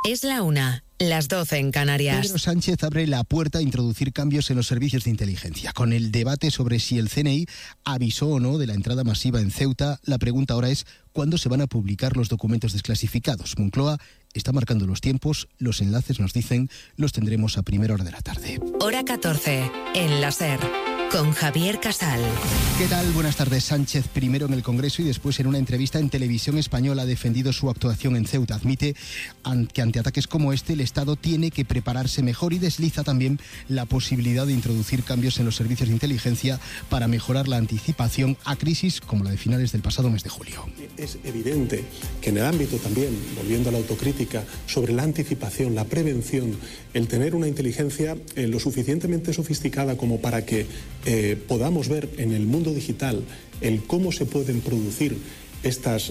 Es la 1, las 12 en Canarias. Pedro Sánchez abre la puerta a introducir cambios en los servicios de inteligencia. Con el debate sobre si el CNI avisó o no de la entrada masiva en Ceuta, la pregunta ahora es ¿cuándo se van a publicar los documentos desclasificados? Moncloa está marcando los tiempos, los enlaces nos dicen, los tendremos a primera hora de la tarde. Hora 14, en la SER, con Javier Casal. ¿Qué tal? Buenas tardes. Sánchez, primero en el Congreso y después en una entrevista en Televisión Española, ha defendido su actuación en Ceuta. Admite que ante ataques como este el Estado tiene que prepararse mejor y desliza también la posibilidad de introducir cambios en los servicios de inteligencia para mejorar la anticipación a crisis como la de finales del pasado mes de julio. Es evidente que en el ámbito también, volviendo a la autocrítica, sobre la anticipación, la prevención, el tener una inteligencia lo suficientemente sofisticada como para que podamos ver en el mundo digital el cómo se pueden producir estos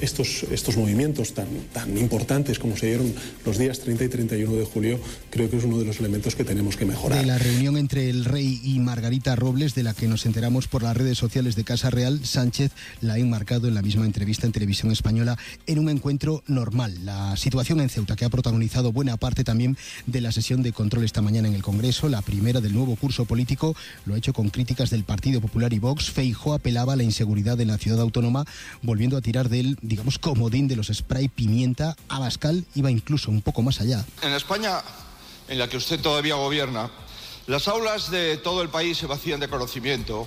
movimientos tan importantes como se dieron los días 30 y 31 de julio, creo que es uno de los elementos que tenemos que mejorar. De la reunión entre el rey y Margarita Robles, de la que nos enteramos por las redes sociales de Casa Real, Sánchez la ha enmarcado en la misma entrevista en Televisión Española en un encuentro normal. La situación en Ceuta, que ha protagonizado buena parte también de la sesión de control esta mañana en el Congreso, la primera del nuevo curso político, lo ha hecho con críticas del Partido Popular y Vox. Feijóo apelaba a la inseguridad en la ciudad autónoma, volviendo a tirar del, digamos, comodín de los spray pimienta. Abascal iba incluso un poco más allá. En España, en la que usted todavía gobierna, las aulas de todo el país se vacían de conocimiento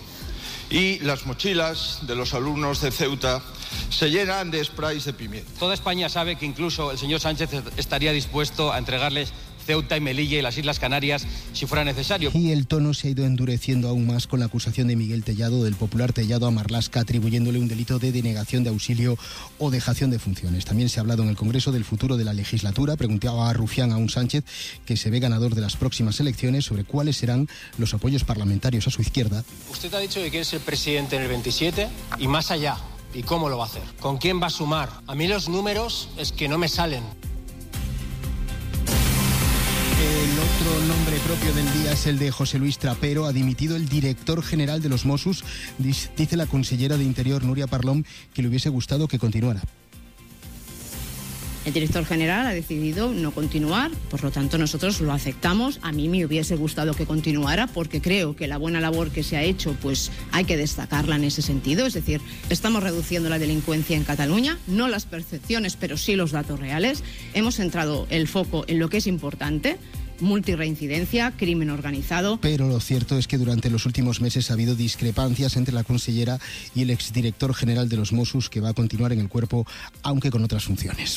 y las mochilas de los alumnos de Ceuta se llenan de sprays de pimienta. Toda España sabe que incluso el señor Sánchez estaría dispuesto a entregarles Ceuta y Melilla y las Islas Canarias si fuera necesario. Y el tono se ha ido endureciendo aún más con la acusación de Miguel Tellado, del popular Tellado, a Marlaska, atribuyéndole un delito de denegación de auxilio o dejación de funciones. También se ha hablado en el Congreso del futuro de la legislatura. Preguntaba a Rufián a un Sánchez, que se ve ganador de las próximas elecciones, sobre cuáles serán los apoyos parlamentarios a su izquierda. Usted ha dicho que quiere ser presidente en el 27 y más allá. ¿Y cómo lo va a hacer? ¿Con quién va a sumar? A mí los números es que no me salen. El otro nombre propio del día es el de José Luis Trapero. Ha dimitido el director general de los Mossos. Dice la consellera de Interior, Núria Parlon, que le hubiese gustado que continuara. El director general ha decidido no continuar, por lo tanto nosotros lo aceptamos. A mí me hubiese gustado que continuara porque creo que la buena labor que se ha hecho pues hay que destacarla en ese sentido. Es decir, estamos reduciendo la delincuencia en Cataluña, no las percepciones pero sí los datos reales. Hemos centrado el foco en lo que es importante: multirreincidencia, crimen organizado. Pero lo cierto es que durante los últimos meses ha habido discrepancias entre la consellera y el exdirector general de los Mossos, que va a continuar en el cuerpo aunque con otras funciones.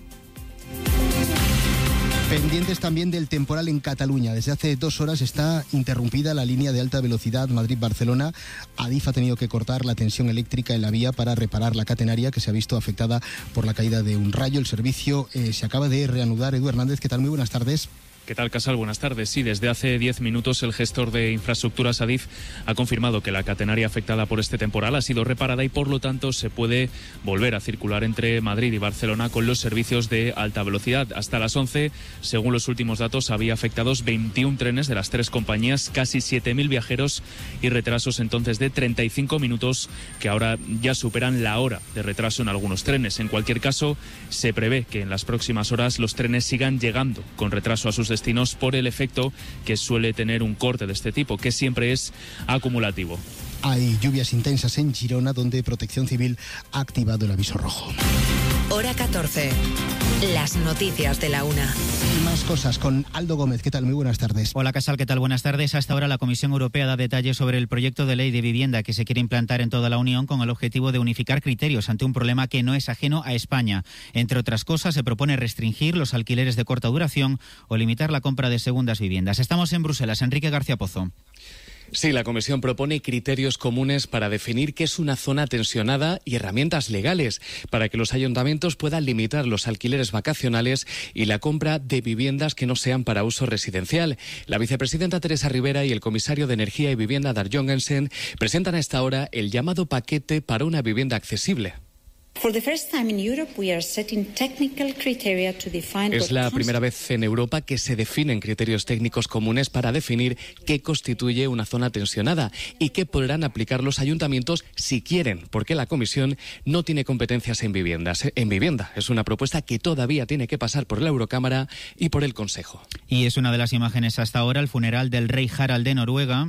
Pendientes también del temporal en Cataluña. Desde hace 2 horas está interrumpida la línea de alta velocidad Madrid-Barcelona. Adif ha tenido que cortar la tensión eléctrica en la vía para reparar la catenaria, que se ha visto afectada por la caída de un rayo. El servicio se acaba de reanudar. Edu Hernández, ¿qué tal? Muy buenas tardes. ¿Qué tal, Casal? Buenas tardes. Sí, desde hace 10 minutos el gestor de infraestructuras Adif ha confirmado que la catenaria afectada por este temporal ha sido reparada y por lo tanto se puede volver a circular entre Madrid y Barcelona con los servicios de alta velocidad. Hasta las 11, según los últimos datos, había afectados 21 trenes de las 3 compañías, casi 7.000 viajeros y retrasos entonces de 35 minutos que ahora ya superan la hora de retraso en algunos trenes. En cualquier caso, se prevé que en las próximas horas los trenes sigan llegando con retraso a sus destinos por el efecto que suele tener un corte de este tipo, que siempre es acumulativo. Hay lluvias intensas en Girona, donde Protección Civil ha activado el aviso rojo. Hora 14. Las noticias de la 1. Y más cosas con Aldo Gómez. ¿Qué tal? Muy buenas tardes. Hola, Casal. ¿Qué tal? Buenas tardes. Hasta ahora la Comisión Europea da detalles sobre el proyecto de ley de vivienda que se quiere implantar en toda la Unión con el objetivo de unificar criterios ante un problema que no es ajeno a España. Entre otras cosas, se propone restringir los alquileres de corta duración o limitar la compra de segundas viviendas. Estamos en Bruselas. Enrique García Pozo. Sí, la Comisión propone criterios comunes para definir qué es una zona tensionada y herramientas legales para que los ayuntamientos puedan limitar los alquileres vacacionales y la compra de viviendas que no sean para uso residencial. La vicepresidenta Teresa Rivera y el comisario de Energía y Vivienda, Dar Jongensen, presentan a esta hora el llamado paquete para una vivienda accesible. Es la primera vez en Europa que se definen criterios técnicos comunes para definir qué constituye una zona tensionada y qué podrán aplicar los ayuntamientos si quieren, porque la Comisión no tiene competencias en vivienda. Es una propuesta que todavía tiene que pasar por la Eurocámara y por el Consejo. Y es una de las imágenes hasta ahora, el funeral del rey Harald de Noruega.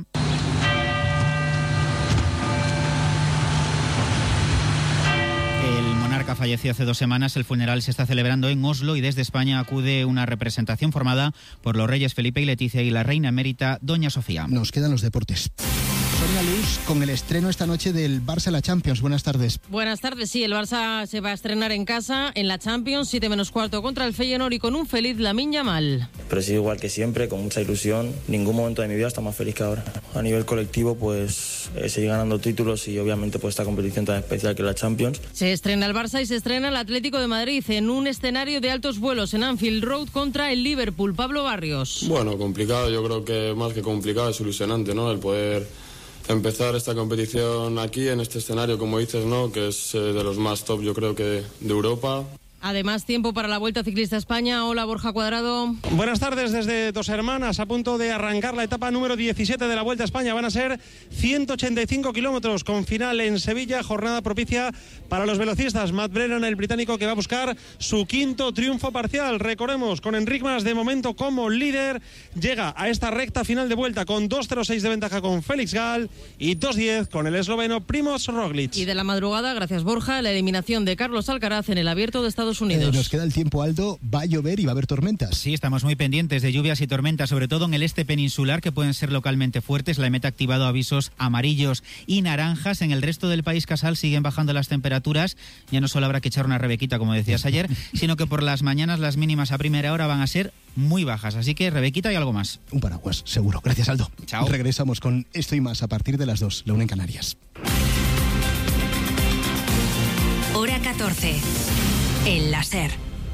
Falleció hace 2 semanas. El funeral se está celebrando en Oslo y desde España acude una representación formada por los reyes Felipe y Leticia y la reina emérita Doña Sofía. Nos quedan los deportes. Sonia Luz, con el estreno esta noche del Barça en la Champions. Buenas tardes. Buenas tardes, sí, el Barça se va a estrenar en casa en la Champions, 7:15 contra el Feyenoord y con un feliz Lamine Yamal. Pero sí, igual que siempre, con mucha ilusión. Ningún momento de mi vida está más feliz que ahora. A nivel colectivo, pues seguir ganando títulos y obviamente pues esta competición tan especial que es la Champions. Se estrena el Barça y se estrena el Atlético de Madrid en un escenario de altos vuelos en Anfield Road contra el Liverpool. Pablo Barrios. Bueno, complicado, yo creo que más que complicado es ilusionante, ¿no? El poder empezar esta competición aquí, en este escenario, como dices, ¿no? Que es de los más top, yo creo que de Europa. Además, tiempo para la Vuelta Ciclista a España. Hola, Borja Cuadrado. Buenas tardes desde Dos Hermanas, a punto de arrancar la etapa número 17 de la Vuelta a España. Van a ser 185 kilómetros con final en Sevilla, jornada propicia para los velocistas. Matt Brennan, el británico, que va a buscar su 5º triunfo parcial. Recordemos, con Enric Mas de momento como líder, llega a esta recta final de vuelta con 2:06 de ventaja con Félix Gall y 2:10 con el esloveno Primož Roglič. Y de la madrugada, gracias Borja, la eliminación de Carlos Alcaraz en el Abierto de Estados Unidos. Nos queda el tiempo, Aldo. Va a llover y va a haber tormentas. Sí, estamos muy pendientes de lluvias y tormentas, sobre todo en el este peninsular, que pueden ser localmente fuertes. La EMET ha activado avisos amarillos y naranjas. En el resto del país, Casal, siguen bajando las temperaturas. Ya no solo habrá que echar una rebequita, como decías ayer, sino que por las mañanas las mínimas a primera hora van a ser muy bajas. Así que rebequita y algo más. Un paraguas, seguro. Gracias, Aldo. Chao. Regresamos con esto y más a partir de las 2, la 1 en Canarias. Hora 14. El láser.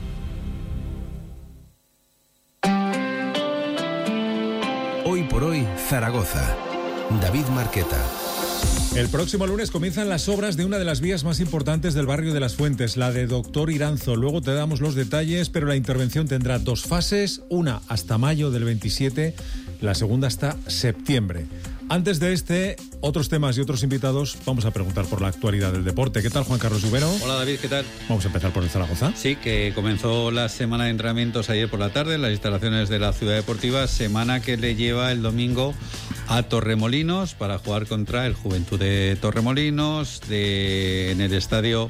Hoy por hoy, Zaragoza. David Marqueta. El próximo lunes comienzan las obras de una de las vías más importantes del barrio de Las Fuentes, la de Doctor Iranzo. Luego te damos los detalles, pero la intervención tendrá 2 fases, una hasta mayo del 27, la segunda hasta septiembre. Antes de otros temas y otros invitados, vamos a preguntar por la actualidad del deporte. ¿Qué tal, Juan Carlos Rivero? Hola, David, ¿qué tal? Vamos a empezar por el Zaragoza. Sí, que comenzó la semana de entrenamientos ayer por la tarde en las instalaciones de la Ciudad Deportiva, semana que le lleva el domingo a Torremolinos para jugar contra el Juventud de Torremolinos en el estadio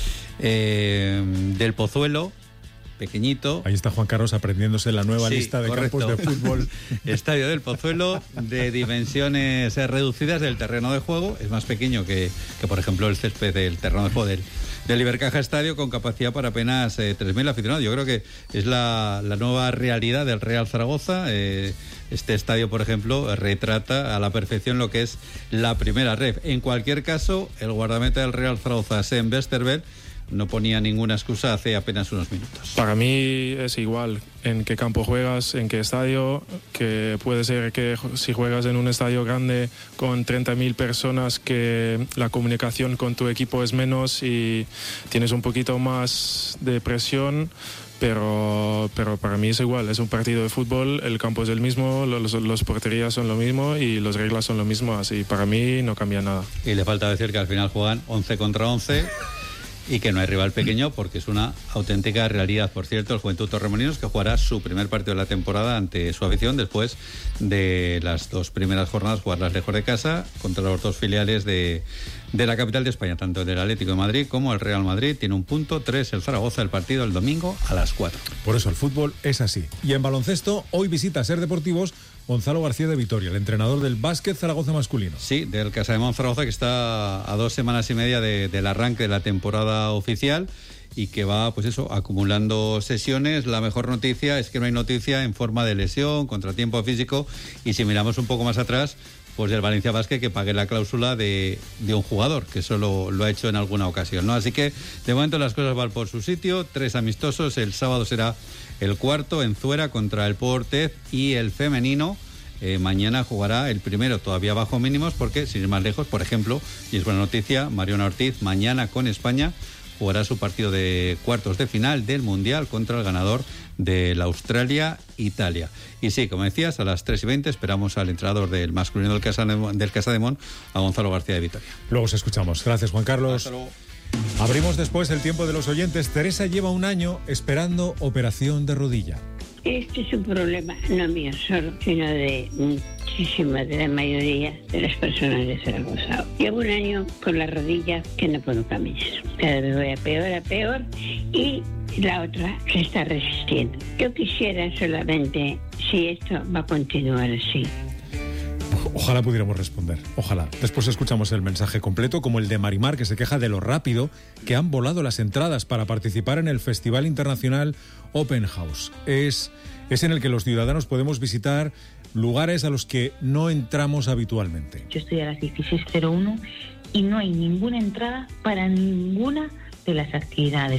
del Pozuelo, pequeñito. Ahí está Juan Carlos aprendiéndose la nueva lista de campos de fútbol. Estadio del Pozuelo, de dimensiones reducidas del terreno de juego. Es más pequeño que por ejemplo, el césped del terreno de juego del Ibercaja Estadio, con capacidad para apenas 3.000 aficionados. Yo creo que es la nueva realidad del Real Zaragoza. Este estadio, por ejemplo, retrata a la perfección lo que es la primera ref. En cualquier caso, el guardameta del Real Zaragoza, Sam Westerveld, no ponía ninguna excusa hace apenas unos minutos. Para mí es igual en qué campo juegas, en qué estadio, que puede ser que si juegas en un estadio grande con 30.000 personas, que la comunicación con tu equipo es menos y tienes un poquito más de presión. Pero para mí es igual, es un partido de fútbol, el campo es el mismo, los porterías son lo mismo y las reglas son lo mismo, así para mí no cambia nada. Y le falta decir que al final juegan 11 contra 11 y que no hay rival pequeño, porque es una auténtica realidad. Por cierto, el Juventud Torremolinos, que jugará su primer partido de la temporada ante su afición después de las 2 primeras jornadas jugarlas lejos de casa contra los 2 filiales de la capital de España, tanto el Atlético de Madrid como el Real Madrid. Tiene 1 punto, 3 el Zaragoza, el partido el domingo a las 4. Por eso el fútbol es así. Y en baloncesto, hoy visita a Ser Deportivos Gonzalo García de Vitoria, el entrenador del Básquet Zaragoza masculino. Sí, del Casademont Zaragoza, que está a 2 semanas y media del arranque de la temporada oficial y que va, pues eso, acumulando sesiones. La mejor noticia es que no hay noticia en forma de lesión, contratiempo físico, y si miramos un poco más atrás, pues del Valencia Básquet, que pague la cláusula de un jugador, que solo lo ha hecho en alguna ocasión, ¿no? Así que de momento las cosas van por su sitio. 3 amistosos, el sábado será el 4 en Zuera contra el Portez, y el femenino mañana jugará el primero, todavía bajo mínimos, porque sin ir más lejos, por ejemplo, y es buena noticia, Mariona Ortiz mañana con España jugará su partido de cuartos de final del Mundial contra el ganador de la Australia-Italia. Y sí, como decías, a las 3:20 esperamos al entrenador del masculino del Casademont, a Gonzalo García de Vitoria. Luego os escuchamos. Gracias, Juan Carlos. Abrimos después el tiempo de los oyentes. Teresa lleva un año esperando operación de rodilla. Este es un problema no mío solo, sino de de la mayoría de las personas de Zaragoza. Llevo un año con la rodilla que no puedo caminar. Cada vez voy a peor y la otra se está resistiendo. Yo quisiera solamente, si esto va a continuar así. Ojalá pudiéramos responder, ojalá. Después escuchamos el mensaje completo, como el de Marimar, que se queja de lo rápido que han volado las entradas para participar en el Festival Internacional Open House. Es en el que los ciudadanos podemos visitar lugares a los que no entramos habitualmente. Yo estoy a las 16:01 y no hay ninguna entrada para ninguna de las actividades.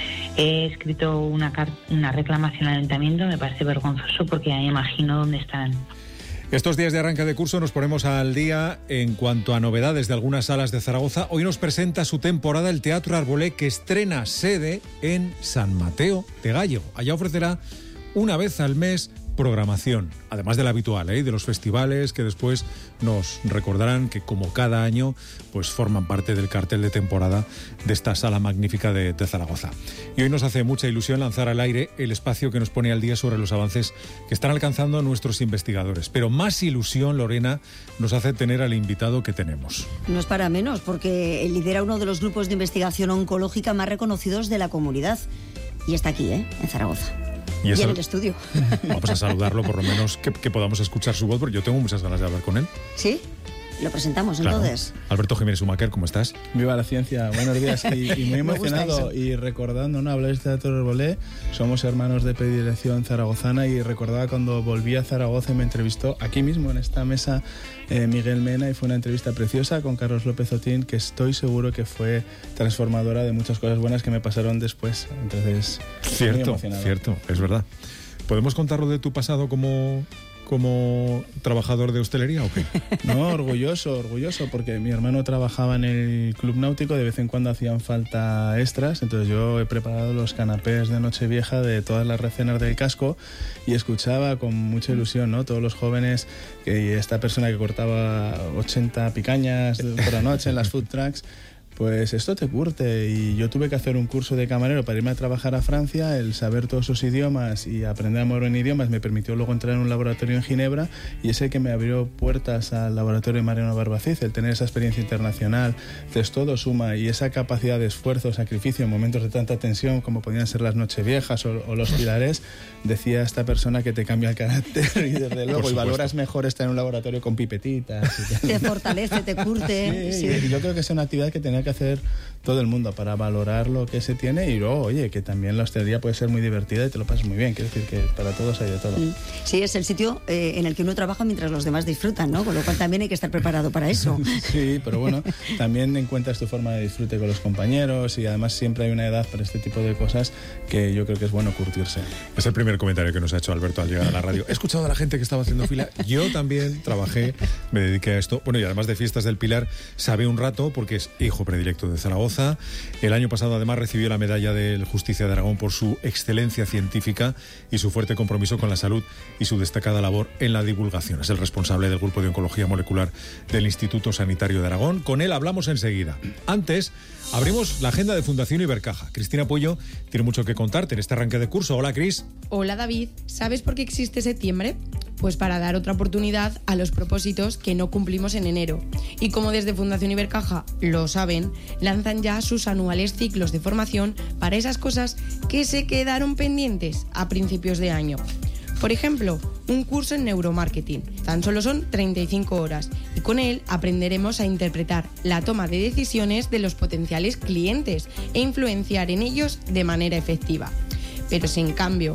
He escrito una reclamación al ayuntamiento, me parece vergonzoso porque ya me imagino dónde están. Estos días de arranque de curso nos ponemos al día en cuanto a novedades de algunas salas de Zaragoza. Hoy nos presenta su temporada el Teatro Arbolé, que estrena sede en San Mateo de Gállego. Allá ofrecerá una vez al mes programación, además de la habitual, de los festivales que después nos recordarán que, como cada año, pues forman parte del cartel de temporada de esta sala magnífica de Zaragoza. Y hoy nos hace mucha ilusión lanzar al aire el espacio que nos pone al día sobre los avances que están alcanzando nuestros investigadores. Pero más ilusión, Lorena, nos hace tener al invitado que tenemos. No es para menos, porque lidera uno de los grupos de investigación oncológica más reconocidos de la comunidad. Y está aquí, en Zaragoza. Y en el estudio. Vamos a saludarlo, por lo menos que podamos escuchar su voz, porque yo tengo muchas ganas de hablar con él. ¿Sí? Lo presentamos, claro. Entonces. Alberto Jiménez Schumacher, ¿cómo estás? Viva la ciencia, buenos días. Y muy emocionado y recordando, ¿no? Habláis de Teatro Arbolé, somos hermanos de predilección zaragozana, y recordaba cuando volví a Zaragoza y me entrevistó aquí mismo en esta mesa Miguel Mena, y fue una entrevista preciosa con Carlos López Otín, que estoy seguro que fue transformadora de muchas cosas buenas que me pasaron después. Entonces, cierto, es verdad. ¿Podemos contarlo de tu pasado como trabajador de hostelería o qué? No, orgulloso, porque mi hermano trabajaba en el Club Náutico, de vez en cuando hacían falta extras, entonces yo he preparado los canapés de Nochevieja de todas las recenas del casco y escuchaba con mucha ilusión, ¿no? Todos los jóvenes, que esta persona que cortaba 80 picañas por la noche en las food trucks. Pues esto te curte, y yo tuve que hacer un curso de camarero para irme a trabajar a Francia. El saber todos esos idiomas y aprender a mover en idiomas me permitió luego entrar en un laboratorio en Ginebra, y es el que me abrió puertas al laboratorio de Mariano Barbacid. El tener esa experiencia internacional, entonces todo suma, y esa capacidad de esfuerzo, sacrificio en momentos de tanta tensión como podían ser las Nocheviejas o los Pilares, decía esta persona que te cambia el carácter, y desde luego y valoras mejor estar en un laboratorio con pipetitas. Te fortalece, te curte. Sí. Yo creo que es una actividad que tenía que hacer todo el mundo para valorar lo que se tiene, y luego, oye, que también la hostelería puede ser muy divertida y te lo pasas muy bien. Quiero decir que para todos hay de todo. Sí, es el sitio en el que uno trabaja mientras los demás disfrutan, ¿no? Con lo cual también hay que estar preparado para eso. Sí, pero bueno, también encuentras tu forma de disfrute con los compañeros, y además siempre hay una edad para este tipo de cosas que yo creo que es bueno curtirse. Es el primer comentario que nos ha hecho Alberto al llegar a la radio. He escuchado a la gente que estaba haciendo fila. Yo también trabajé, me dediqué a esto. Bueno, y además de Fiestas del Pilar, sabe un rato porque es hijo predilecto de Zaragoza. El año pasado además recibió la medalla del Justicia de Aragón por su excelencia científica y su fuerte compromiso con la salud y su destacada labor en la divulgación. Es el responsable del grupo de oncología molecular del Instituto Sanitario de Aragón. Con él hablamos enseguida. Antes, abrimos la agenda de Fundación Ibercaja. Cristina Puello tiene mucho que contarte en este arranque de curso. Hola, Cris. Hola, David. ¿Sabes por qué existe septiembre? Pues para dar otra oportunidad a los propósitos que no cumplimos en enero. Y como desde Fundación Ibercaja lo saben, lanzan ya sus anuales ciclos de formación para esas cosas que se quedaron pendientes a principios de año. Por ejemplo, un curso en neuromarketing. Tan solo son 35 horas y con él aprenderemos a interpretar la toma de decisiones de los potenciales clientes e influenciar en ellos de manera efectiva. Pero si en cambio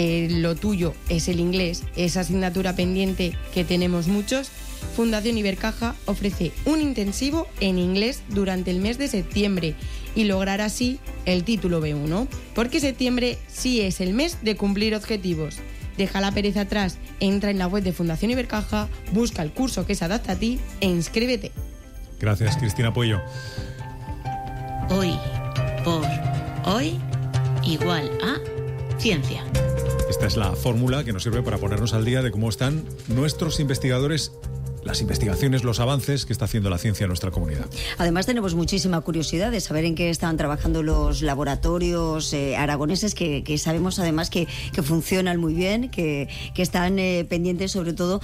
lo tuyo es el inglés, esa asignatura pendiente que tenemos muchos, Fundación Ibercaja ofrece un intensivo en inglés durante el mes de septiembre y lograr así el título B1, porque septiembre sí es el mes de cumplir objetivos. Deja la pereza atrás, entra en la web de Fundación Ibercaja, busca el curso que se adapta a ti e inscríbete. Gracias, Cristina Puello. Hoy por hoy igual a ciencia. Esta es la fórmula que nos sirve para ponernos al día de cómo están nuestros investigadores, las investigaciones, los avances que está haciendo la ciencia en nuestra comunidad. Además tenemos muchísima curiosidad de saber en qué están trabajando los laboratorios aragoneses, que sabemos además que funcionan muy bien, que están pendientes sobre todo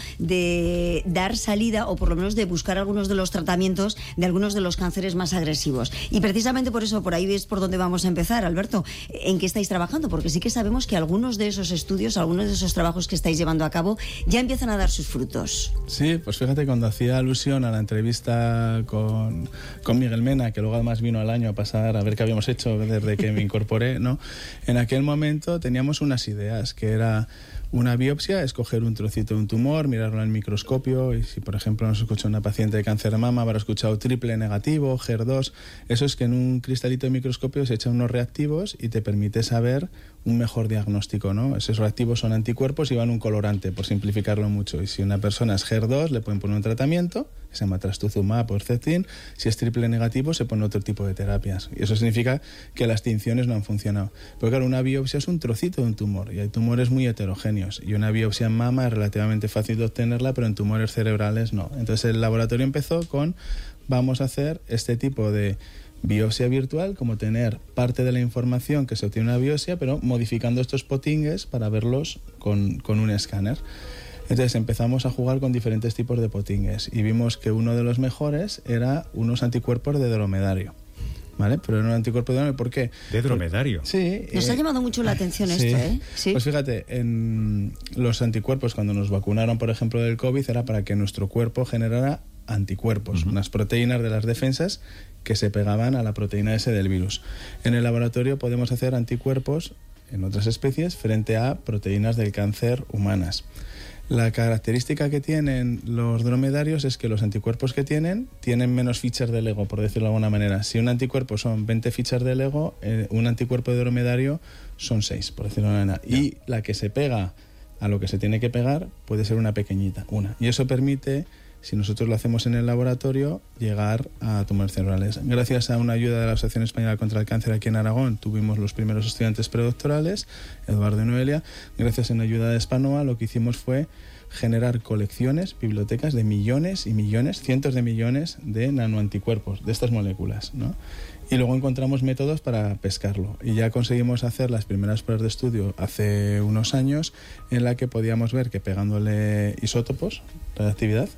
de dar salida o por lo menos de buscar algunos de los tratamientos de algunos de los cánceres más agresivos. Y precisamente por eso, por ahí es por donde vamos a empezar, Alberto. ¿En qué estáis trabajando? Porque sí que sabemos que algunos de esos estudios, algunos de esos trabajos que estáis llevando a cabo ya empiezan a dar sus frutos. Sí, pues fíjate, cuando hacía alusión a la entrevista con Miguel Mena, que luego además vino al año a pasar a ver qué habíamos hecho desde que me incorporé, ¿no? En aquel momento teníamos unas ideas, que era una biopsia, escoger un trocito de un tumor, mirarlo al microscopio, y si por ejemplo nos escucha una paciente de cáncer de mama, habrá escuchado triple negativo, HER2, eso es que en un cristalito de microscopio se echan unos reactivos y te permite saber un mejor diagnóstico, ¿no? Esos reactivos son anticuerpos y van un colorante, por simplificarlo mucho, y si una persona es HER2 le pueden poner un tratamiento, que se llama trastuzumab o Herceptin, si es triple negativo se pone otro tipo de terapias, y eso significa que las tinciones no han funcionado. Pero claro, una biopsia es un trocito de un tumor, y hay tumores muy heterogéneos, y una biopsia en mama es relativamente fácil de obtenerla, pero en tumores cerebrales no. Entonces el laboratorio empezó con, vamos a hacer este tipo de biopsia virtual, como tener parte de la información que se obtiene en una biopsia, pero modificando estos potingues para verlos con un escáner. Entonces empezamos a jugar con diferentes tipos de potingues y vimos que uno de los mejores era unos anticuerpos de dromedario. ¿Vale? Pero era un anticuerpo de dromedario. ¿Por qué? ¿De dromedario? Sí. Nos ha llamado mucho la atención esto, ¿eh? Sí. Pues fíjate, en los anticuerpos, cuando nos vacunaron, por ejemplo, del COVID, era para que nuestro cuerpo generara anticuerpos, unas proteínas de las defensas que se pegaban a la proteína S del virus. En el laboratorio podemos hacer anticuerpos en otras especies frente a proteínas del cáncer humanas. La característica que tienen los dromedarios es que los anticuerpos que tienen menos fichas de Lego, por decirlo de alguna manera. Si un anticuerpo son 20 fichas de Lego, un anticuerpo de dromedario son 6, por decirlo de alguna manera. Y la que se pega a lo que se tiene que pegar puede ser una pequeñita, una. Y eso permite, si nosotros lo hacemos en el laboratorio, llegar a tumores cerebrales. Gracias a una ayuda de la Asociación Española contra el Cáncer aquí en Aragón, tuvimos los primeros estudiantes predoctorales, Eduardo y Noelia. Gracias a una ayuda de Spanoa, lo que hicimos fue generar colecciones, bibliotecas de millones y millones, cientos de millones de nanoanticuerpos de estas moléculas, ¿no? Y luego encontramos métodos para pescarlo. Y ya conseguimos hacer las primeras pruebas de estudio hace unos años, en la que podíamos ver que pegándole isótopos, radiactividad,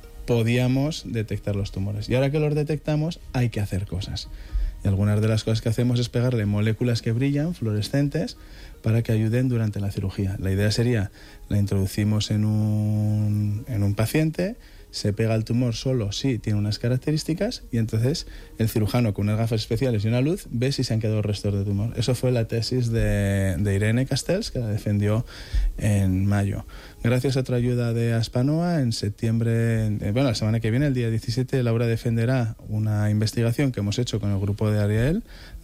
podíamos detectar los tumores. Y ahora que los detectamos, hay que hacer cosas. Y algunas de las cosas que hacemos es pegarle moléculas que brillan, fluorescentes, para que ayuden durante la cirugía. La idea sería, la introducimos en un paciente, se pega el tumor solo si tiene unas características, y entonces el cirujano con unas gafas especiales y una luz ve si se han quedado restos de tumor. Eso fue la tesis de Irene Castells, que la defendió en mayo. Gracias a otra ayuda de Aspanoa, en septiembre, la semana que viene, el día 17, Laura defenderá una investigación que hemos hecho con el grupo de Ariel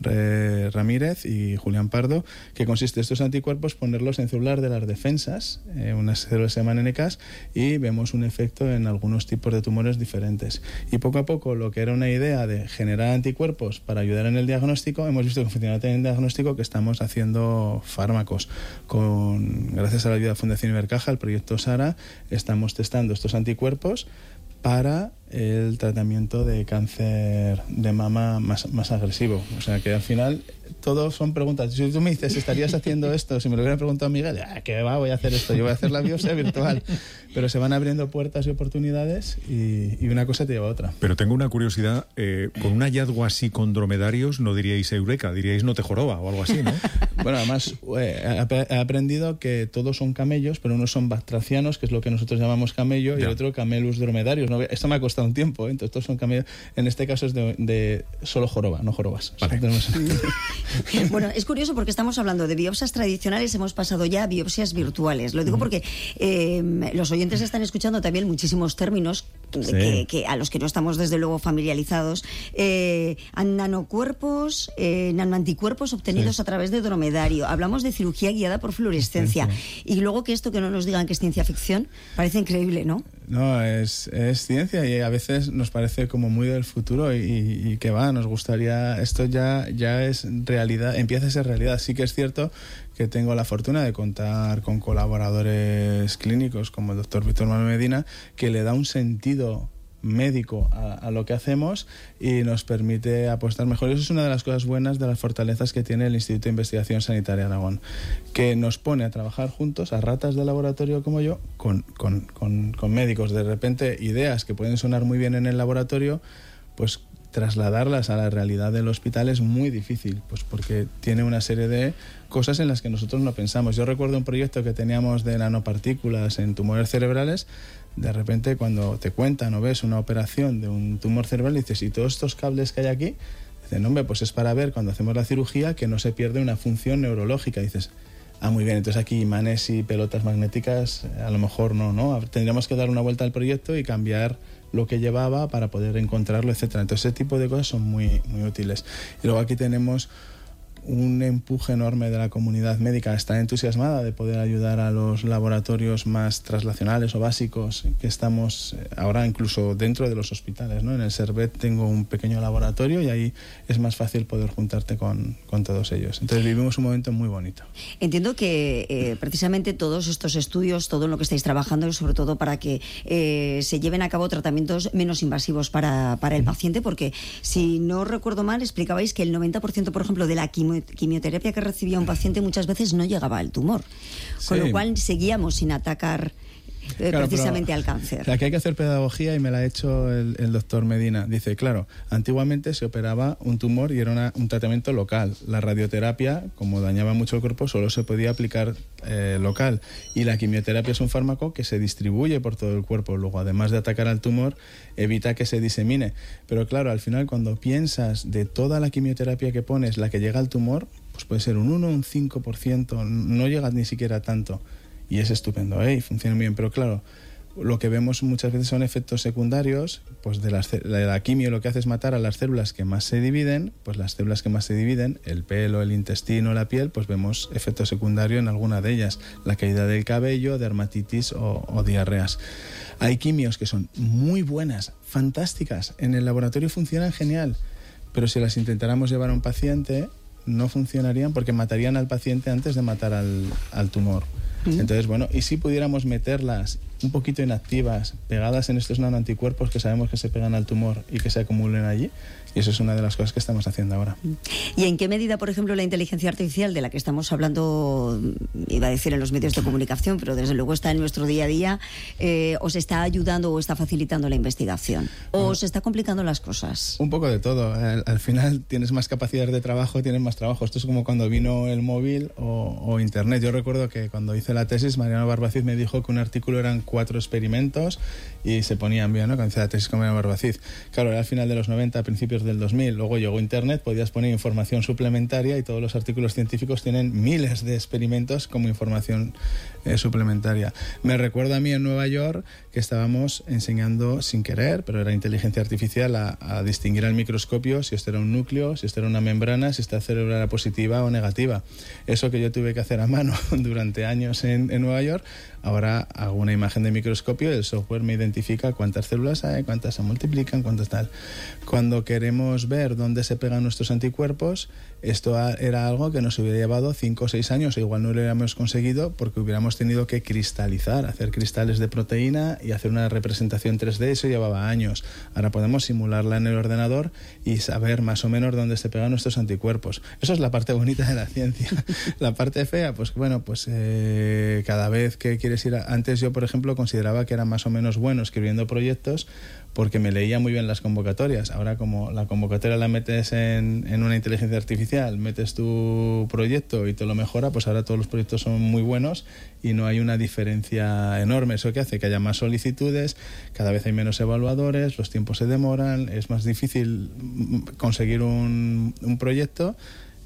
Ramírez y Julián Pardo, que consiste en estos anticuerpos, ponerlos en células de las defensas, unas células se llaman NKs, y vemos un efecto en algunos tipos de tumores diferentes. Y poco a poco, lo que era una idea de generar anticuerpos para ayudar en el diagnóstico, hemos visto que funciona en el diagnóstico, que estamos haciendo fármacos. Gracias a la ayuda de Fundación Ibercaja, el proyecto SARA, estamos testando estos anticuerpos para el tratamiento de cáncer de mama más agresivo. O sea que al final todos son preguntas. Si tú me dices, ¿estarías haciendo esto? Si me lo hubiera preguntado a Miguel, ¿qué va? Voy a hacer esto, yo voy a hacer la biopsia virtual. Pero se van abriendo puertas y oportunidades y una cosa te lleva a otra. Pero tengo una curiosidad, con un hallazgo así con dromedarios no diríais eureka, diríais no te joroba o algo así, ¿no? Bueno, además he aprendido que todos son camellos, pero unos son bactracianos, que es lo que nosotros llamamos camello, y el otro camelus dromedarios. ¿No? Esto me ha costado un tiempo, ¿eh? Entonces todos son camellos. En este caso es de solo joroba, no jorobas. Vale. Bueno, es curioso porque estamos hablando de biopsias tradicionales, hemos pasado ya a biopsias virtuales. Lo digo porque los oyentes están escuchando también muchísimos términos que a los que no estamos desde luego familiarizados. Nanocuerpos, nanoanticuerpos obtenidos a través de dromedario. Hablamos de cirugía guiada por fluorescencia. Y luego que esto que no nos digan que es ciencia ficción, parece increíble, ¿no? No, es ciencia y a veces nos parece como muy del futuro y que va, nos gustaría, esto ya es realidad, empieza a ser realidad. Sí que es cierto que tengo la fortuna de contar con colaboradores clínicos como el doctor Víctor Manuel Medina, que le da un sentido médico a lo que hacemos y nos permite apostar mejor. Eso es una de las cosas buenas, de las fortalezas que tiene el Instituto de Investigación Sanitaria Aragón, que nos pone a trabajar juntos, a ratas de laboratorio como yo, con médicos. De repente, ideas que pueden sonar muy bien en el laboratorio, pues trasladarlas a la realidad del hospital es muy difícil, pues porque tiene una serie de cosas en las que nosotros no pensamos. Yo recuerdo un proyecto que teníamos de nanopartículas en tumores cerebrales. De repente, cuando te cuentan o ves una operación de un tumor cerebral, dices, ¿y todos estos cables que hay aquí? Dicen, hombre, pues es para ver cuando hacemos la cirugía que no se pierde una función neurológica. Y dices, muy bien, entonces aquí imanes y pelotas magnéticas a lo mejor no. Tendríamos que dar una vuelta al proyecto y cambiar lo que llevaba para poder encontrarlo, etcétera. Entonces ese tipo de cosas son muy, muy útiles. Y luego aquí tenemos un empuje enorme de la comunidad médica. Está entusiasmada de poder ayudar a los laboratorios más translacionales o básicos que estamos ahora incluso dentro de los hospitales, ¿no? En el Servet tengo un pequeño laboratorio y ahí es más fácil poder juntarte con todos ellos. Entonces vivimos un momento muy bonito. Entiendo que precisamente todos estos estudios, todo en lo que estáis trabajando es sobre todo para que se lleven a cabo tratamientos menos invasivos para el paciente, porque si no recuerdo mal explicabais que el 90% por ejemplo de la quimioterapia que recibía un paciente muchas veces no llegaba al tumor, con lo cual seguíamos sin atacar precisamente al cáncer. Aquí hay que hacer pedagogía y me la ha hecho el doctor Medina. Dice, claro, antiguamente se operaba un tumor y era un tratamiento local. La radioterapia, como dañaba mucho el cuerpo, solo se podía aplicar local. Y la quimioterapia es un fármaco que se distribuye por todo el cuerpo. Luego, además de atacar al tumor, evita que se disemine. Pero claro, al final, cuando piensas de toda la quimioterapia que pones, la que llega al tumor, pues puede ser un 1 o un 5%, no llega ni siquiera tanto. Y es estupendo, y funciona muy bien. Pero claro, lo que vemos muchas veces son efectos secundarios, pues de la quimio lo que hace es matar a las células que más se dividen, pues las células que más se dividen, el pelo, el intestino, la piel, pues vemos efecto secundario en alguna de ellas, la caída del cabello, dermatitis o diarreas. Hay quimios que son muy buenas, fantásticas, en el laboratorio funcionan genial, pero si las intentáramos llevar a un paciente no funcionarían porque matarían al paciente antes de matar al tumor. Entonces, bueno, y si pudiéramos meterlas un poquito inactivas, pegadas en estos nanoanticuerpos que sabemos que se pegan al tumor y que se acumulen allí, y eso es una de las cosas que estamos haciendo ahora. ¿Y en qué medida, por ejemplo, la inteligencia artificial de la que estamos hablando, iba a decir en los medios de comunicación, pero desde luego está en nuestro día a día, os está ayudando o está facilitando la investigación? ¿O os está complicando las cosas? Un poco de todo. Al final tienes más capacidad de trabajo, tienes más trabajo. Esto es como cuando vino el móvil o Internet. Yo recuerdo que cuando hice la tesis, Mariano Barbacid me dijo que un artículo eran 4 experimentos y se ponían bien, ¿no? Cuando hice la tesis con Mariano Barbacid. Claro, era al final de los 90, a principios del 2000. Luego llegó Internet, podías poner información suplementaria y todos los artículos científicos tienen miles de experimentos como información suplementaria. Me recuerdo a mí en Nueva York que estábamos enseñando sin querer, pero era inteligencia artificial, a distinguir al microscopio si esto era un núcleo, si esto era una membrana, si esta célula era positiva o negativa. Eso que yo tuve que hacer a mano durante años en Nueva York, ahora hago una imagen de microscopio y el software me identifica cuántas células hay, cuántas se multiplican, cuántas tal. Cuando queremos ver dónde se pegan nuestros anticuerpos, esto era algo que nos hubiera llevado 5 o 6 años, igual no lo hubiéramos conseguido porque hubiéramos tenido que cristalizar, hacer cristales de proteína y hacer una representación 3D, eso llevaba años. Ahora podemos simularla en el ordenador y saber más o menos dónde se pegan nuestros anticuerpos. Eso es la parte bonita de la ciencia. La parte fea, pues bueno, pues cada vez que quieres ir antes yo, por ejemplo, consideraba que era más o menos bueno escribiendo proyectos porque me leía muy bien las convocatorias. Ahora, como la convocatoria la metes en una inteligencia artificial, metes tu proyecto y te lo mejora, pues ahora todos los proyectos son muy buenos y no hay una diferencia enorme. Eso que hace que haya más solicitudes, cada vez hay menos evaluadores, los tiempos se demoran, es más difícil conseguir un proyecto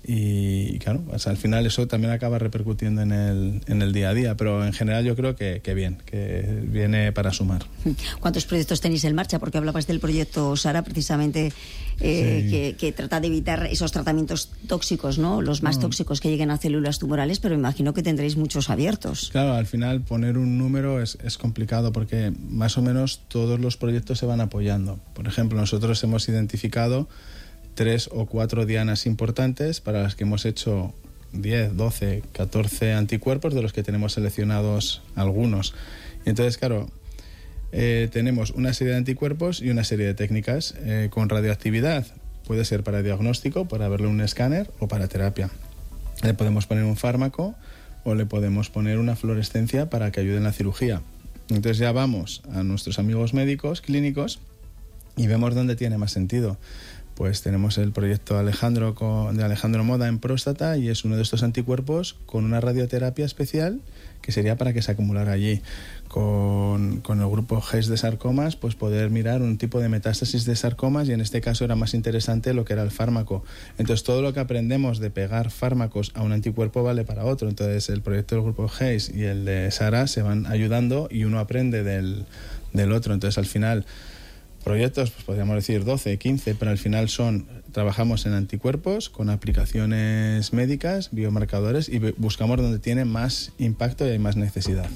Y claro, pues al final eso también acaba repercutiendo en el día a día, pero en general yo creo que bien, que viene para sumar. ¿Cuántos proyectos tenéis en marcha? Porque hablabas del proyecto Sara, precisamente, que trata de evitar esos tratamientos tóxicos, ¿no? Los más tóxicos que lleguen a células tumorales, pero imagino que tendréis muchos abiertos. Claro, al final poner un número es complicado porque más o menos todos los proyectos se van apoyando. Por ejemplo, nosotros hemos identificado 3 o 4 dianas importantes para las que hemos hecho 10, 12, 14 anticuerpos, de los que tenemos seleccionados algunos. Y entonces, claro, tenemos una serie de anticuerpos y una serie de técnicas con radioactividad. Puede ser para diagnóstico, para verle un escáner o para terapia. Le podemos poner un fármaco o le podemos poner una fluorescencia para que ayude en la cirugía. Entonces ya vamos a nuestros amigos médicos, clínicos, y vemos dónde tiene más sentido. Pues tenemos el proyecto de Alejandro Moda en próstata y es uno de estos anticuerpos con una radioterapia especial que sería para que se acumulara allí. Con el grupo GES de sarcomas, pues poder mirar un tipo de metástasis de sarcomas y en este caso era más interesante lo que era el fármaco. Entonces todo lo que aprendemos de pegar fármacos a un anticuerpo vale para otro. Entonces el proyecto del grupo GES y el de Sara se van ayudando y uno aprende del otro. Entonces al final proyectos, pues podríamos decir 12, 15, pero al final trabajamos en anticuerpos con aplicaciones médicas, biomarcadores y buscamos donde tiene más impacto y hay más necesidad.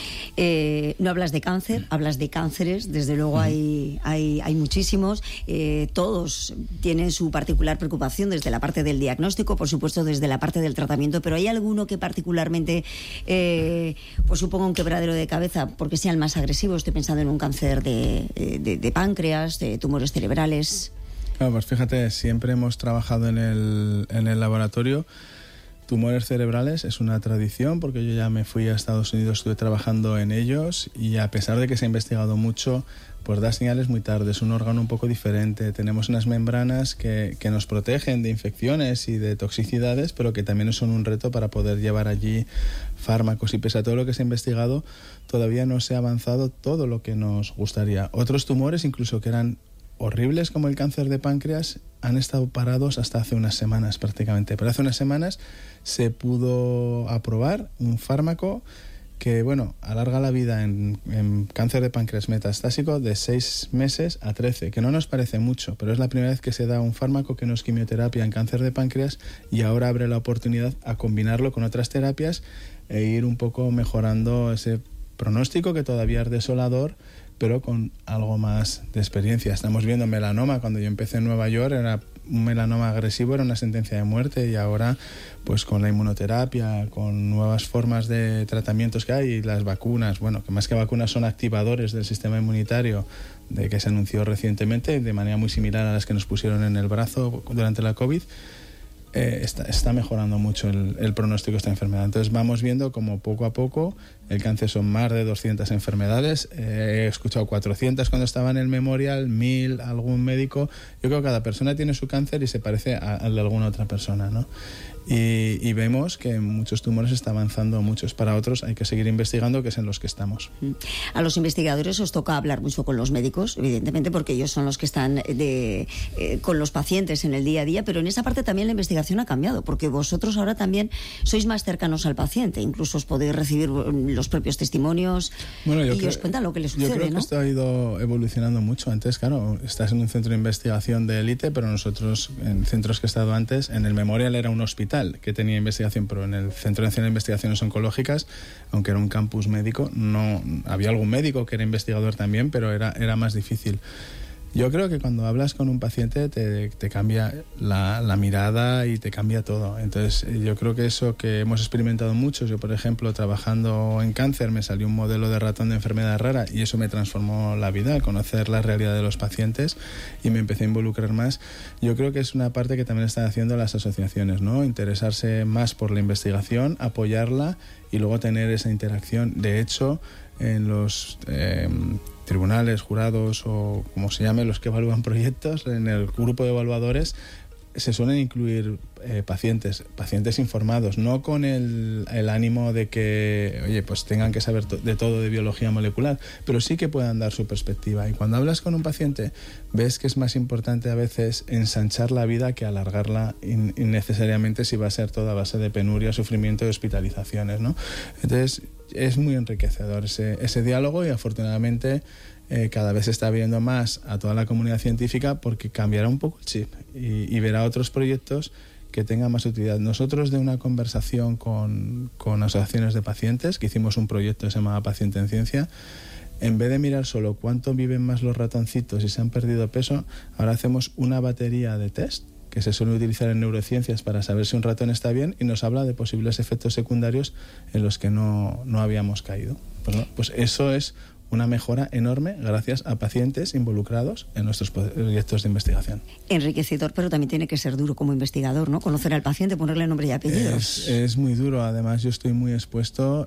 No hablas de cáncer, hablas de cánceres, desde luego hay muchísimos, todos tienen su particular preocupación desde la parte del diagnóstico, por supuesto desde la parte del tratamiento, pero ¿hay alguno que particularmente pues suponga un quebradero de cabeza porque sea el más agresivo? Estoy pensando en un cáncer de páncreas, de tumores cerebrales. Claro, pues fíjate, siempre hemos trabajado en el laboratorio. Tumores cerebrales es una tradición porque yo ya me fui a Estados Unidos, estuve trabajando en ellos y a pesar de que se ha investigado mucho, pues da señales muy tarde. Es un órgano un poco diferente. Tenemos unas membranas que nos protegen de infecciones y de toxicidades, pero que también son un reto para poder llevar allí fármacos. Y pese a todo lo que se ha investigado, todavía no se ha avanzado todo lo que nos gustaría. Otros tumores, incluso que eran horribles como el cáncer de páncreas, han estado parados hasta hace unas semanas prácticamente. Pero hace unas semanas se pudo aprobar un fármaco que, bueno, alarga la vida en cáncer de páncreas metastásico de 6 meses a 13, que no nos parece mucho, pero es la primera vez que se da un fármaco que no es quimioterapia en cáncer de páncreas y ahora abre la oportunidad a combinarlo con otras terapias e ir un poco mejorando ese pronóstico que todavía es desolador, pero con algo más de experiencia. Estamos viendo melanoma. Cuando yo empecé en Nueva York era un melanoma agresivo, era una sentencia de muerte, y ahora pues con la inmunoterapia, con nuevas formas de tratamientos que hay y las vacunas, bueno, que más que vacunas son activadores del sistema inmunitario, de que se anunció recientemente de manera muy similar a las que nos pusieron en el brazo durante la COVID. Está mejorando mucho el pronóstico de esta enfermedad. Entonces vamos viendo como poco a poco el cáncer son más de 200 enfermedades. He escuchado 400 cuando estaba en el Memorial, 1000 algún médico. Yo creo que cada persona tiene su cáncer y se parece al de alguna otra persona, ¿no? Y vemos que muchos tumores está avanzando, muchos. Para otros hay que seguir investigando, que es en los que estamos. A los investigadores os toca hablar mucho con los médicos, evidentemente, porque ellos son los que están con los pacientes en el día a día, pero en esa parte también la investigación ha cambiado, porque vosotros ahora también sois más cercanos al paciente, incluso os podéis recibir los propios testimonios os cuentan lo que les sucede, yo creo que esto ha ido evolucionando mucho. Antes, claro, estás en un centro de investigación de élite, pero nosotros, en centros que he estado antes, en el Memorial era un hospital que tenía investigación, pero en el Centro Nacional de Investigaciones Oncológicas, aunque era un campus médico, no había algún médico que era investigador también, pero era más difícil. Yo creo que cuando hablas con un paciente te cambia la mirada y te cambia todo. Entonces yo creo que eso que hemos experimentado muchos, yo por ejemplo trabajando en cáncer me salió un modelo de ratón de enfermedad rara y eso me transformó la vida, al conocer la realidad de los pacientes y me empecé a involucrar más. Yo creo que es una parte que también están haciendo las asociaciones, ¿no? Interesarse más por la investigación, apoyarla y luego tener esa interacción. De hecho, en los tribunales, jurados o como se llame, los que evalúan proyectos, en el grupo de evaluadores se suelen incluir pacientes informados, no con el ánimo de que, oye, pues tengan que saber de todo de biología molecular, pero sí que puedan dar su perspectiva. Y cuando hablas con un paciente, ves que es más importante a veces ensanchar la vida que alargarla innecesariamente, si va a ser toda a base de penuria, sufrimiento y hospitalizaciones, ¿no? Entonces, es muy enriquecedor ese diálogo, y afortunadamente cada vez se está viendo más a toda la comunidad científica, porque cambiará un poco el chip y verá otros proyectos que tengan más utilidad. Nosotros, de una conversación con asociaciones de pacientes, que hicimos un proyecto que se llamaba Paciente en Ciencia, en vez de mirar solo cuánto viven más los ratoncitos y se han perdido peso, ahora hacemos una batería de test que se suele utilizar en neurociencias para saber si un ratón está bien, y nos habla de posibles efectos secundarios en los que no habíamos caído. Pues eso es una mejora enorme gracias a pacientes involucrados en nuestros proyectos de investigación. Enriquecedor, pero también tiene que ser duro como investigador, ¿no? Conocer al paciente, ponerle nombre y apellidos. Es muy duro. Además, yo estoy muy expuesto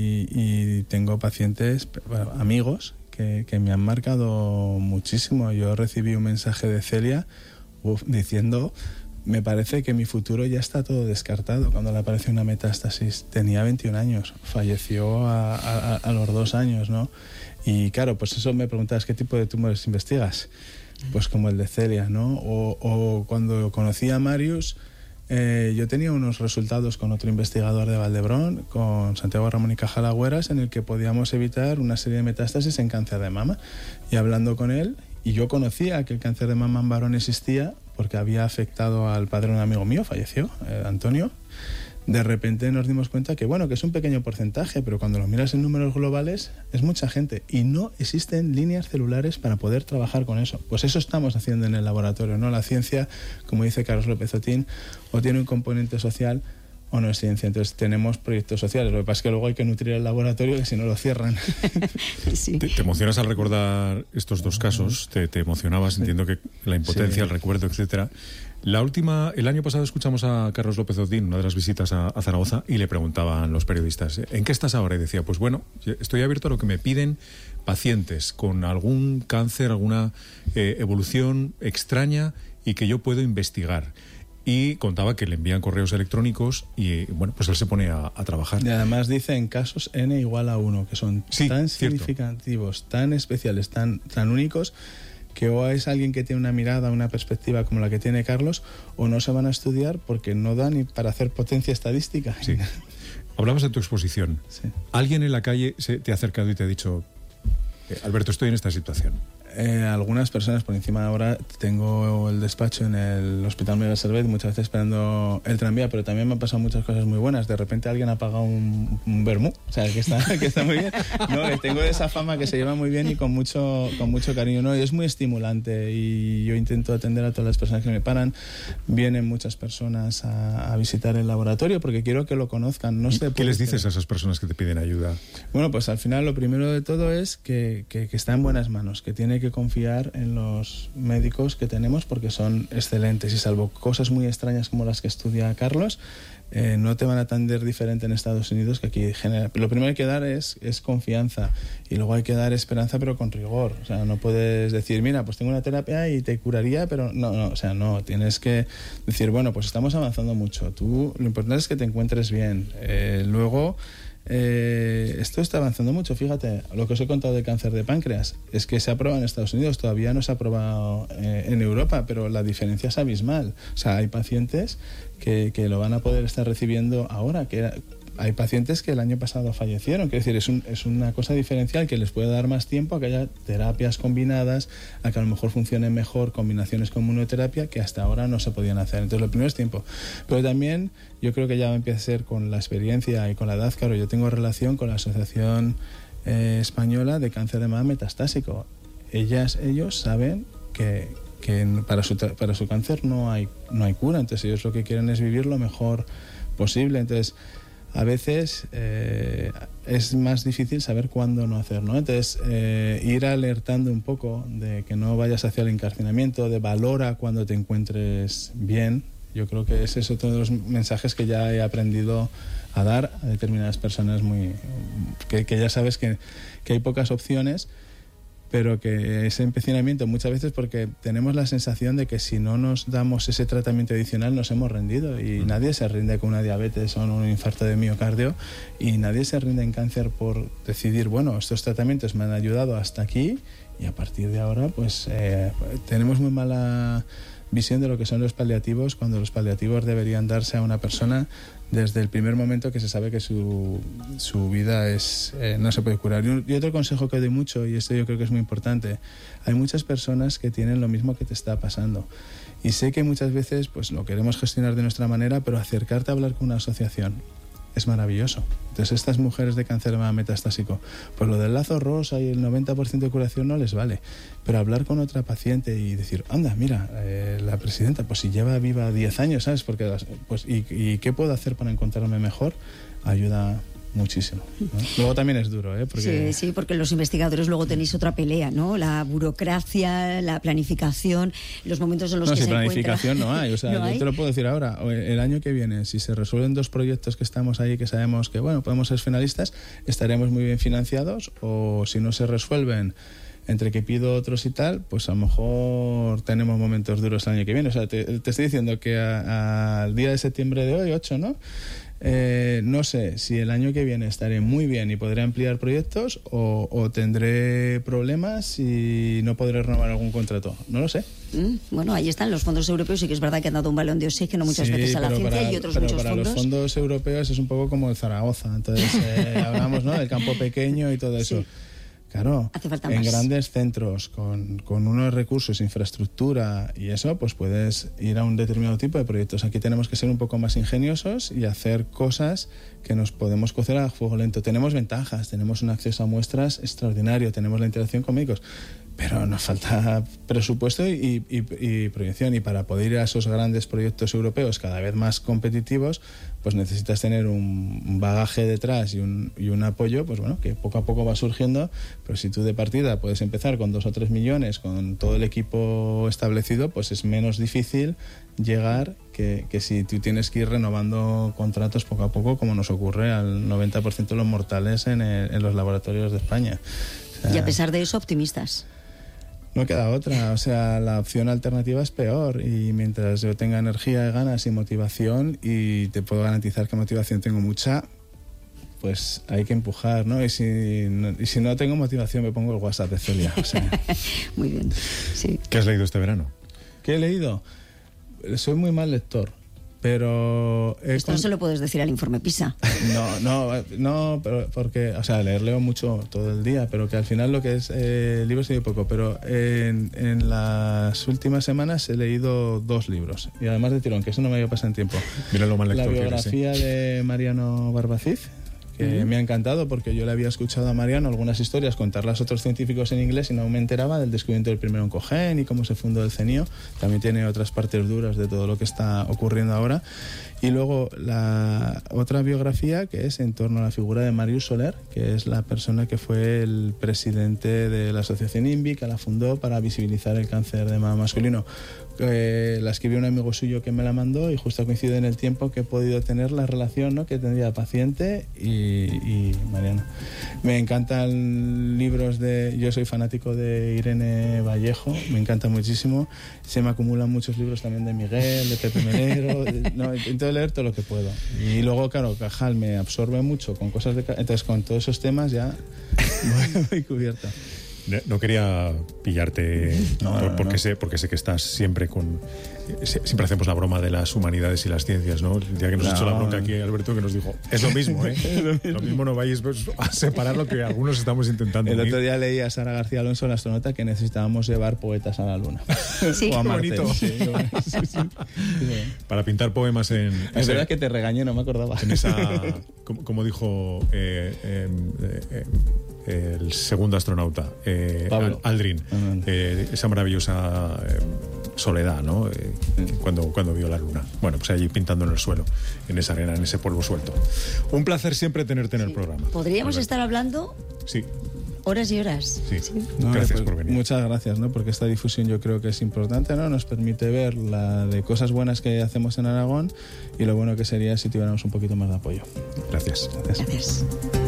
y tengo pacientes, amigos, que me han marcado muchísimo. Yo recibí un mensaje de Celia diciendo: me parece que mi futuro ya está todo descartado, cuando le apareció una metástasis. Tenía 21 años, falleció a los 2 años, ¿no? Y claro, pues eso me preguntabas, ¿qué tipo de tumores investigas? Pues como el de Celia, ¿no? O cuando conocí a Marius, yo tenía unos resultados con otro investigador de Valdebrón, con Santiago Ramón y Cajal Agüeras, en el que podíamos evitar una serie de metástasis en cáncer de mama. Y hablando con él, y yo conocía que el cáncer de mama en varón existía, porque había afectado al padre de un amigo mío, falleció, Antonio. De repente nos dimos cuenta que, bueno, que es un pequeño porcentaje, pero cuando lo miras en números globales es mucha gente, y no existen líneas celulares para poder trabajar con eso. Pues eso estamos haciendo en el laboratorio, ¿no? La ciencia, como dice Carlos López Otín, o tiene un componente social o no es ciencia. Entonces tenemos proyectos sociales. Lo que pasa es que luego hay que nutrir el laboratorio, que si no lo cierran. Sí. ¿Te emocionas al recordar estos dos casos? ¿Te emocionabas? Entiendo que la impotencia, el recuerdo, etcétera. El año pasado escuchamos a Carlos López Otín, una de las visitas a Zaragoza, y le preguntaban los periodistas: ¿en qué estás ahora? Y decía: pues bueno, estoy abierto a lo que me piden pacientes con algún cáncer, alguna evolución extraña y que yo puedo investigar. Y contaba que le envían correos electrónicos y, bueno, pues él se pone a trabajar. Y además dice en casos n igual a 1, que son tan significativos, tan especiales, tan únicos, que o es alguien que tiene una mirada, una perspectiva como la que tiene Carlos, o no se van a estudiar porque no da ni para hacer potencia estadística. Sí. Hablabas de tu exposición. Sí. ¿Alguien en la calle te ha acercado y te ha dicho: Alberto, estoy en esta situación? Algunas personas. Por encima ahora tengo el despacho en el Hospital Miguel Servet, muchas veces esperando el tranvía, pero también me han pasado muchas cosas muy buenas. De repente alguien ha pagado un vermú, o sea, que está muy bien. No, tengo esa fama que se lleva muy bien y con mucho cariño, ¿no? Y es muy estimulante, y yo intento atender a todas las personas que me paran. Vienen muchas personas a visitar el laboratorio porque quiero que lo conozcan. No sé. ¿Qué les dices a esas personas que te piden ayuda? Bueno, pues al final lo primero de todo es que está en buenas manos, que tiene que confiar en los médicos que tenemos, porque son excelentes, y salvo cosas muy extrañas como las que estudia Carlos, no te van a atender diferente en Estados Unidos que aquí. Lo primero que hay que dar es confianza, y luego hay que dar esperanza, pero con rigor. O sea, no puedes decir: mira, pues tengo una terapia y te curaría, pero no, o sea, no, tienes que decir: bueno, pues estamos avanzando mucho, tú lo importante es que te encuentres bien, luego esto está avanzando mucho. Fíjate, lo que os he contado de cáncer de páncreas es que se ha aprobado en Estados Unidos, todavía no se ha aprobado en Europa, pero la diferencia es abismal. O sea, hay pacientes que lo van a poder estar recibiendo ahora, hay pacientes que el año pasado fallecieron. Quiero decir, es una cosa diferencial que les puede dar más tiempo a que haya terapias combinadas, a que a lo mejor funcionen mejor combinaciones con inmunoterapia que hasta ahora no se podían hacer. Entonces, lo primero es tiempo. Pero también yo creo que ya empieza a ser con la experiencia y con la edad. Claro, yo tengo relación con la Asociación Española de Cáncer de Mama Metastásico. Ellos saben que para su cáncer no hay cura. Entonces, ellos lo que quieren es vivir lo mejor posible. Entonces, a veces es más difícil saber cuándo no hacer, ¿no? Entonces, ir alertando un poco de que no vayas hacia el encarcelamiento, de valora cuando te encuentres bien. Yo creo que ese es otro de los mensajes que ya he aprendido a dar a determinadas personas que ya sabes que hay pocas opciones, pero que ese empecinamiento muchas veces porque tenemos la sensación de que si no nos damos ese tratamiento adicional nos hemos rendido, y nadie se rinde con una diabetes o un infarto de miocardio, y nadie se rinde en cáncer por decidir, bueno, estos tratamientos me han ayudado hasta aquí y a partir de ahora pues tenemos muy mala visión de lo que son los paliativos, cuando los paliativos deberían darse a una persona desde el primer momento que se sabe que su vida no se puede curar. Y otro consejo que doy mucho, y esto yo creo que es muy importante, hay muchas personas que tienen lo mismo que te está pasando, y sé que muchas veces pues lo queremos gestionar de nuestra manera, pero acercarte a hablar con una asociación es maravilloso. Entonces, estas mujeres de cáncer metastásico, pues lo del lazo rosa y el 90% de curación no les vale, pero hablar con otra paciente y decir, anda, mira, la presidenta, pues si lleva viva 10 años, ¿sabes? Porque ¿y qué puedo hacer para encontrarme mejor? Ayuda muchísimo, ¿no? Luego también es duro, ¿eh? Porque... Sí, porque los investigadores luego tenéis otra pelea, ¿no? La burocracia, la planificación, los momentos en los que se planificación no hay, o sea, ¿No yo te lo puedo decir ahora, el año que viene, si se resuelven 2 proyectos que estamos ahí, que sabemos que, bueno, podemos ser finalistas, estaremos muy bien financiados, o si no se resuelven, entre que pido otros y tal, pues a lo mejor tenemos momentos duros el año que viene. O sea, te estoy diciendo que al día de septiembre de hoy, 8, ¿no? No sé si el año que viene estaré muy bien y podré ampliar proyectos, o tendré problemas y no podré renovar algún contrato. No lo sé. Bueno, ahí están los fondos europeos, y que es verdad que han dado un balón de oxígeno muchas veces a la ciencia, y otros muchos fondos. Pero para los fondos europeos es un poco como el Zaragoza. Entonces hablamos, ¿no?, del campo pequeño y todo eso. Sí. Claro, en grandes centros, con unos recursos, infraestructura y eso, pues puedes ir a un determinado tipo de proyectos. Aquí tenemos que ser un poco más ingeniosos y hacer cosas que nos podemos cocer a fuego lento. Tenemos ventajas, tenemos un acceso a muestras extraordinario, tenemos la interacción con médicos, pero nos falta presupuesto y proyección, y para poder ir a esos grandes proyectos europeos cada vez más competitivos, pues necesitas tener un bagaje detrás y un apoyo, pues bueno, que poco a poco va surgiendo, pero si tú de partida puedes empezar con 2 o 3 millones, con todo el equipo establecido, pues es menos difícil llegar que si tú tienes que ir renovando contratos poco a poco, como nos ocurre al 90% de los mortales en los laboratorios de España. O sea, y a pesar de eso, optimistas. No queda otra, o sea, la opción alternativa es peor, y mientras yo tenga energía, ganas y motivación, y te puedo garantizar que motivación tengo mucha, pues hay que empujar, ¿no? Y si no tengo motivación, me pongo el WhatsApp de Celia. O sea. Muy bien, sí. ¿Qué has leído este verano? ¿Qué he leído? Soy muy mal lector, pero... Esto no se lo puedes decir al informe PISA. No, pero porque, o sea, leo mucho todo el día, pero que al final lo que es libros leo poco, pero en las últimas semanas he leído 2 libros, y además de tirón, que eso no me había pasado en tiempo. Mira lo mal lector que eres, La biografía de Mariano Barbacid, que me ha encantado, porque yo le había escuchado a Mariano algunas historias contarlas a otros científicos en inglés y no me enteraba del descubrimiento del primer oncogén y cómo se fundó el CENIO. También tiene otras partes duras de todo lo que está ocurriendo ahora. Y luego la otra biografía, que es en torno a la figura de Marius Soler, que es la persona que fue el presidente de la asociación INVI, que la fundó para visibilizar el cáncer de mama masculino. La escribió un amigo suyo que me la mandó, y justo coincide en el tiempo que he podido tener la relación, ¿no?, que tendría paciente y Mariano. Me encantan libros yo soy fanático de Irene Vallejo, me encanta muchísimo. Se me acumulan muchos libros también de Miguel, de Pepe Melero, intento leer todo lo que puedo. Y luego, claro, Cajal me absorbe mucho con cosas entonces con todos esos temas ya voy cubierto. No quería pillarte porque sé que estás siempre siempre hacemos la broma de las humanidades y las ciencias, ¿no? El día que nos echó la bronca aquí Alberto, que nos dijo, es lo mismo, ¿eh? Lo mismo no vayáis a separar lo que algunos estamos intentando. El otro día leí a Sara García Alonso, la astronauta, que necesitábamos llevar poetas a la Luna. Sí, o a Marte. Bonito. Sí. Para pintar poemas en... Es verdad que te regañé, no me acordaba. En esa... como dijo... el segundo astronauta, Aldrin, esa maravillosa soledad, ¿no? Cuando vio la luna. Bueno, pues allí pintando en el suelo, en esa arena, en ese polvo suelto. Un placer siempre tenerte en el programa. Podríamos estar hablando horas y horas. Sí. Gracias por venir. Muchas gracias, ¿no? Porque esta difusión yo creo que es importante, ¿no? Nos permite ver la de cosas buenas que hacemos en Aragón, y lo bueno que sería si tuviéramos un poquito más de apoyo. Gracias. Gracias.